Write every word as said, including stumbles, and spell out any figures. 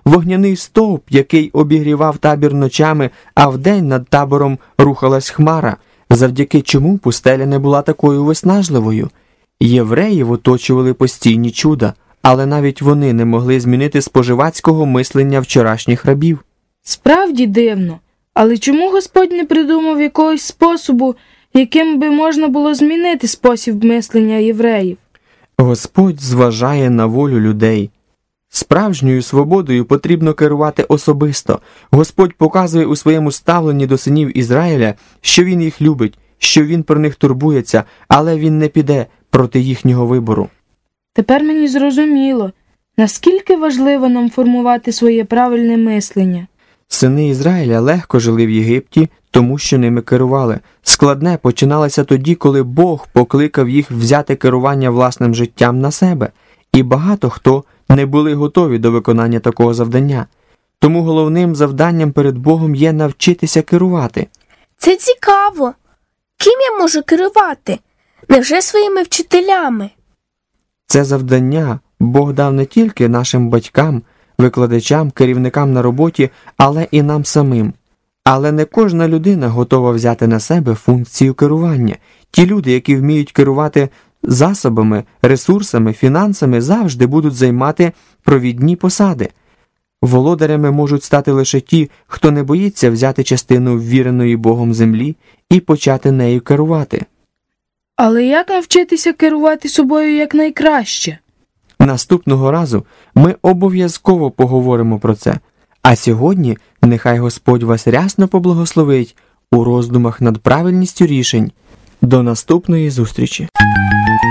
вогняний стовп, який обігрівав табір ночами, а вдень над табором рухалась хмара, завдяки чому пустеля не була такою виснажливою. Євреїв оточували постійні чуда, але навіть вони не могли змінити споживацького мислення вчорашніх рабів. Справді дивно. Але чому Господь не придумав якогось способу, яким би можна було змінити спосіб мислення євреїв? Господь зважає на волю людей. Справжньою свободою потрібно керувати особисто. Господь показує у своєму ставленні до синів Ізраїля, що Він їх любить, що Він про них турбується, але Він не піде проти їхнього вибору. Тепер мені зрозуміло, наскільки важливо нам формувати своє правильне мислення. Сини Ізраїля легко жили в Єгипті, тому що ними керували. Складне починалося тоді, коли Бог покликав їх взяти керування власним життям на себе. І багато хто не були готові до виконання такого завдання. Тому головним завданням перед Богом є навчитися керувати. Це цікаво. Ким я можу керувати? Невже своїми вчителями? Це завдання Бог дав не тільки нашим батькам, викладачам, керівникам на роботі, але і нам самим. Але не кожна людина готова взяти на себе функцію керування. Ті люди, які вміють керувати засобами, ресурсами, фінансами, завжди будуть займати провідні посади. Володарями можуть стати лише ті, хто не боїться взяти частину ввіреної Богом землі і почати нею керувати. Але як навчитися керувати собою якнайкраще? Наступного разу ми обов'язково поговоримо про це. А сьогодні нехай Господь вас рясно поблагословить у роздумах над правильністю рішень. До наступної зустрічі!